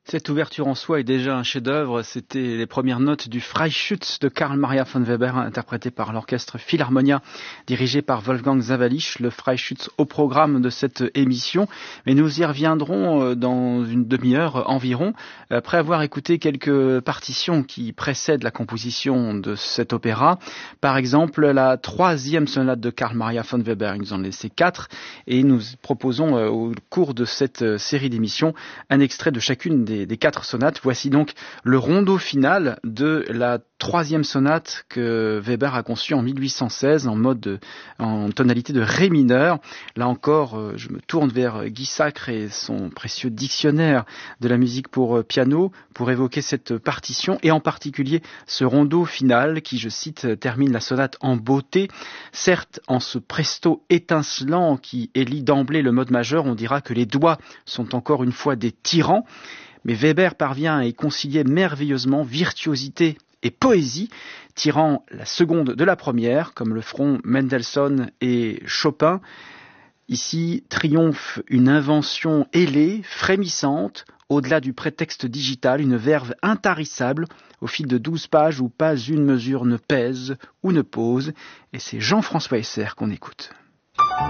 Cette ouverture en soi est déjà un chef-d'œuvre. C'était les premières notes du Freischütz de Karl Maria von Weber, interprété par l'orchestre Philharmonia, dirigé par Wolfgang Sawallisch, le Freischütz au programme de cette émission. Mais nous y reviendrons dans une demi-heure environ, après avoir écouté quelques partitions qui précèdent la composition de cet opéra. Par exemple, la 3e sonate de Karl Maria von Weber. Il nous en laissait 4 et nous proposons au cours de cette série d'émissions un extrait de chacune des 4 sonates. Voici donc le rondo final de la 3e sonate que Weber a conçue en 1816 en tonalité de ré mineur. Là encore, je me tourne vers Guy Sacre et son précieux dictionnaire de la musique pour piano pour évoquer cette partition et en particulier ce rondo final qui, je cite, termine la sonate en beauté. Certes, en ce presto étincelant qui élit d'emblée le mode majeur, on dira que les doigts sont encore une fois des tyrans. Mais Weber parvient à y concilier merveilleusement virtuosité et poésie, tirant la seconde de la première, comme le feront Mendelssohn et Chopin. Ici triomphe une invention ailée, frémissante, au-delà du prétexte digital, une verve intarissable, au fil de 12 pages où pas une mesure ne pèse ou ne pose. Et c'est Jean-François Esser qu'on écoute.